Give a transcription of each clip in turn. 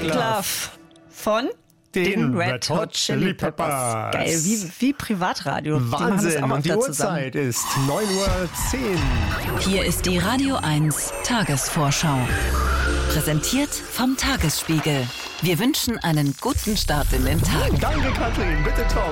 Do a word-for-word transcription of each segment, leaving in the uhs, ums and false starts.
Love von den Red Hot Chili Peppers. Geil, wie, wie Privatradio. Wahnsinn, und die Uhrzeit ist neun Uhr zehn. Hier ist die Radio eins Tagesvorschau. Präsentiert vom Tagesspiegel. Wir wünschen einen guten Start in den Tag. Danke, Katrin. Bitte, Tom.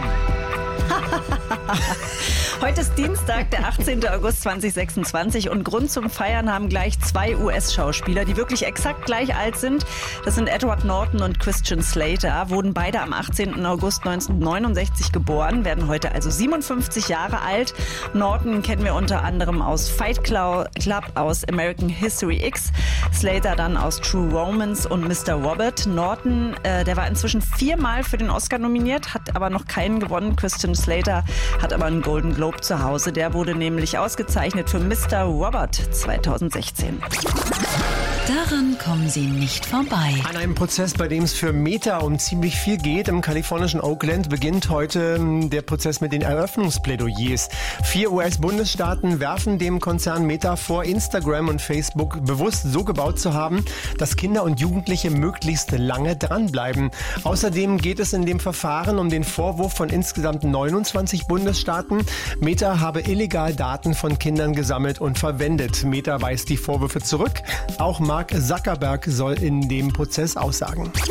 Heute ist Dienstag, der achtzehnten August zweitausendsechsundzwanzig und Grund zum Feiern haben gleich zwei U S-Schauspieler, die wirklich exakt gleich alt sind. Das sind Edward Norton und Christian Slater, wurden beide am achtzehnten August neunzehnhundertneunundsechzig geboren, werden heute also siebenundfünfzig Jahre alt. Norton kennen wir unter anderem aus Fight Club, aus American History X, Slater dann aus True Romance und Mister Robert. Norton, äh, der war inzwischen viermal für den Oscar nominiert, hat aber noch keinen gewonnen. Christian Slater hat aber einen Golden Globe zu Hause. Der wurde nämlich ausgezeichnet für Mister Robert zweitausendsechzehn. Daran kommen Sie nicht vorbei. An einem Prozess, bei dem es für Meta um ziemlich viel geht, im kalifornischen Oakland, beginnt heute der Prozess mit den Eröffnungsplädoyers. Vier U S-Bundesstaaten werfen dem Konzern Meta vor, Instagram und Facebook bewusst so gebaut zu haben, dass Kinder und Jugendliche möglichst lange dranbleiben. Außerdem geht es in dem Verfahren um den Vorwurf von insgesamt neunundzwanzig Bundesstaaten, Meta habe illegal Daten von Kindern gesammelt und verwendet. Meta weist die Vorwürfe zurück. Auch Mark Zuckerberg soll in dem Prozess aussagen.